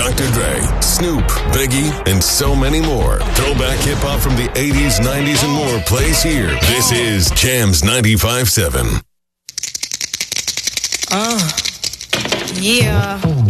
Dr. Dre, Snoop, Biggie, and so many more. Throwback hip-hop from the 80s, 90s, and more plays here. This is Jams 95.7. Yeah.